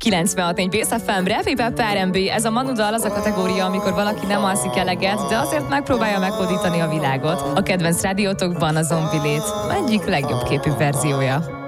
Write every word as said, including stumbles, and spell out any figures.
kilencvenhat négy Bész ef em, Rap, Hip-Hop, er end bé, ez a Manu dal az a kategória, amikor valaki nem alszik eleget, de azért megpróbálja meghódítani a világot. A kedvenc rádiótokban a Zombilét egyik legjobb képű verziója.